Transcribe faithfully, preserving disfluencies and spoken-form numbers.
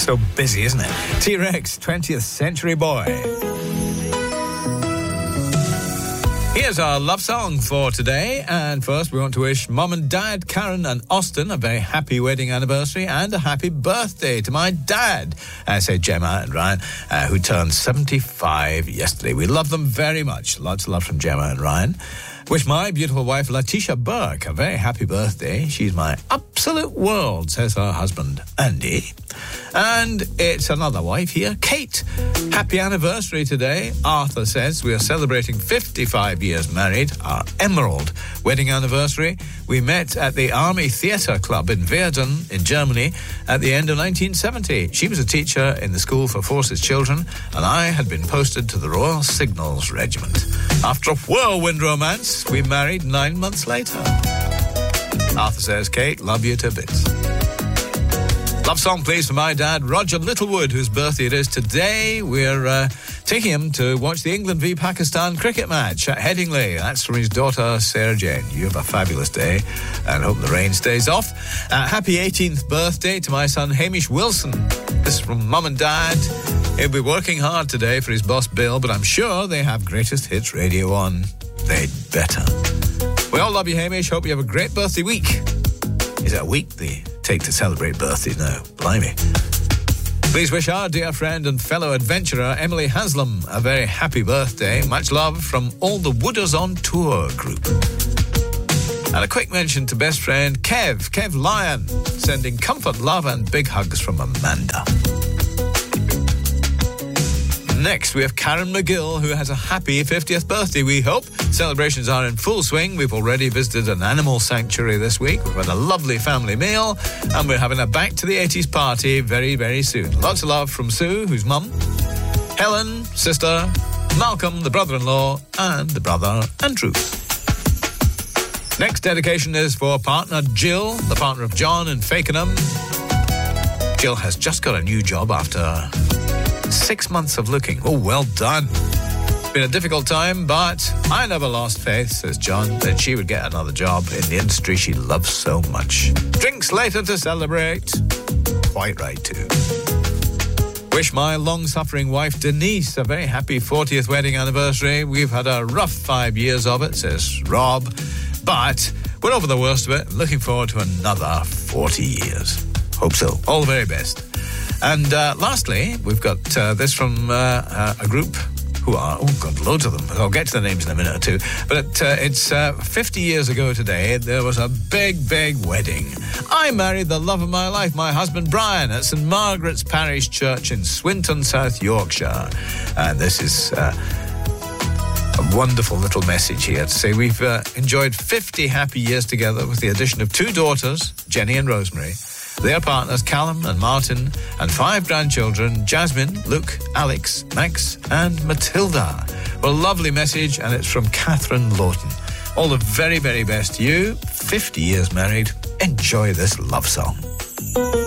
So busy, isn't it? T-Rex, twentieth Century Boy. Here's our love song for today. And first, we want to wish Mum and Dad, Karen and Austin, a very happy wedding anniversary and a happy birthday to my dad, I say Gemma and Ryan, uh, who turned seventy-five yesterday. We love them very much. Lots of love from Gemma and Ryan. Wish my beautiful wife, Letitia Burke, a very happy birthday. She's my absolute world, says her husband, Andy. And it's another wife here, Kate. Happy anniversary today. Arthur says we are celebrating fifty-five years married, our emerald wedding anniversary. We met at the Army Theatre Club in Werden in Germany at the end of nineteen seventy. She was a teacher in the School for Forces Children, and I had been posted to the Royal Signals Regiment. After a whirlwind romance, we married nine months later. Arthur says, Kate, love you to bits. Love song, please, for my dad, Roger Littlewood, whose birthday it is today. We're uh, taking him to watch the England v Pakistan cricket match at Headingley. That's from his daughter, Sarah Jane. You have a fabulous day, and hope the rain stays off. Uh, happy eighteenth birthday to my son, Hamish Wilson. This is from Mum and Dad. He'll be working hard today for his boss, Bill, but I'm sure they have Greatest Hits Radio on. They'd better. We all love you, Hamish. Hope you have a great birthday week. Is it a week they take to celebrate birthdays now? Blimey. Please wish our dear friend and fellow adventurer, Emily Haslam, a very happy birthday. Much love from all the Wooders on Tour group. And a quick mention to best friend, Kev, Kev Lyon, sending comfort, love and big hugs from Amanda. Next, we have Karen McGill, who has a happy fiftieth birthday, we hope. Celebrations are in full swing. We've already visited an animal sanctuary this week. We've had a lovely family meal, and we're having a back to the eighties party very, very soon. Lots of love from Sue, who's mum, Helen, sister, Malcolm, the brother-in-law, and the brother, Andrew. Next dedication is for partner Jill, the partner of John in Fakenham. Jill has just got a new job after six months of looking. Oh, well done. It's been a difficult time, but I never lost faith, says John, that she would get another job in the industry she loves so much. Drinks later to celebrate. Quite right, too. Wish my long-suffering wife, Denise, a very happy fortieth wedding anniversary. We've had a rough five years of it, says Rob, but we're over the worst of it. Looking forward to another forty years. Hope so. All the very best. And uh, lastly, we've got uh, this from uh, uh, a group who are, oh God, loads of them. I'll get to the names in a minute or two. But uh, it's uh, fifty years ago today, there was a big, big wedding. I married the love of my life, my husband Brian, at St Margaret's Parish Church in Swinton, South Yorkshire. And this is uh, a wonderful little message here to say we've uh, enjoyed fifty happy years together with the addition of two daughters, Jenny and Rosemary, their partners, Callum and Martin, and five grandchildren, Jasmine, Luke, Alex, Max, and Matilda. Well, lovely message, and it's from Catherine Lawton. All the very, very best to you. fifty years married. Enjoy this love song.